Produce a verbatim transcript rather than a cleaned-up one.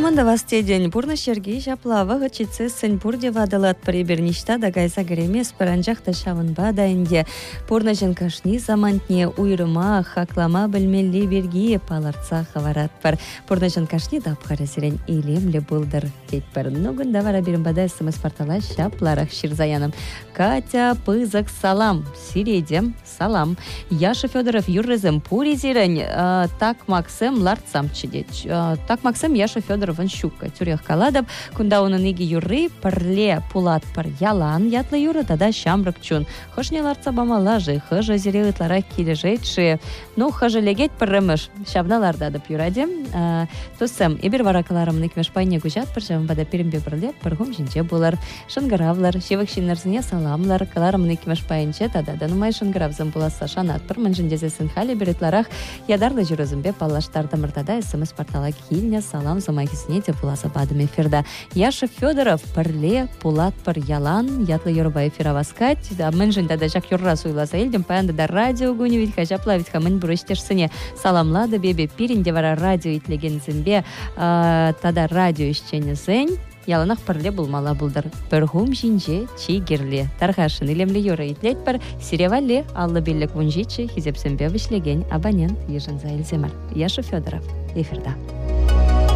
Команда вас теден бурна шерги шаплава гачицы сын бурде вадалат приберништа да гайса гремес паранжахта шавынба да инде бурна женкашни замантне уйрыма хаклама білмелли берги паларца хаварат пар бурна женкашни да апхарасирен илемле булдыр тет пар ногын да вара бирмбада смс портала шапларах ширзаяным Катя пызык салам сиредем салам Яша Федоров юррезем пуризирен э, так Максим ларцам чидет э, так Максим Яша Федоровын щука тюрех каладап кунда унын иги юры парле пулат пар ялан ятлы юры тада шамрык чун хышне ларца бамалажы хыжы зиревытлара килежетши ну хыжы легет пыррымыш шабналарда дып юрадем э, тусым ибир варакаларымны кмеш пайне гужат пыржавын бада пиримбе пырле пыргум жинче булар шынгаравлар шевек шиннарсыне саламлар каларымны кмеш пайынче тада данумай шынгаравзым буласа шанат пыр мынжындезесін хали биретларах ядарлы жүрөзімбе паллаштарды мыртада смс портала килне салам замайкисіне де буласа бадым эфирда Яша Федоров пырле пулат пыр ялан ятлы юрба эфира васкать мынжында да жак юррас уйласа елден паянда да радио гуни вит хажапла вит хамын бурыштерсыне саламлады бебе пиринде вара радио итлеген зімбе тада радио ишчені зэнь яланах пырле булмала булдыр. Пыргум жинже чигерле. Тархашын илемле юры итлет пар сиревале аллы беллек вунжичи хизепсембе вишлеген абонент ежен заэльземар. Яша Федоров. Эфирда.